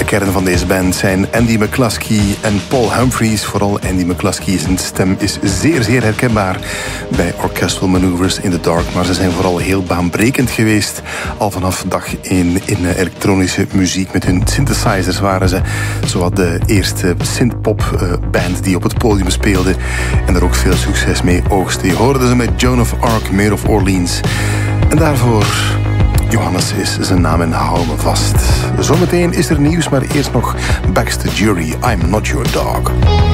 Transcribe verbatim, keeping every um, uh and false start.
kern van deze band zijn Andy McCluskey en Paul Humphries. Vooral Andy McCluskey, zijn stem is zeer, zeer herkenbaar bij Orchestral Maneuvers in the Dark. Maar ze zijn vooral heel baanbrekend geweest. Al vanaf dag één in elektronische muziek. Met hun synthesizers waren ze zowat de eerste synthpop band die op het podium speelde. En er ook veel succes mee oogste. Je hoorde ze met Joan of Arc, Maid of Orleans. En daarvoor... Johannes is zijn naam en hou me vast. Zometeen is er nieuws, maar eerst nog Baxter Jury, I'm Not Your Dog.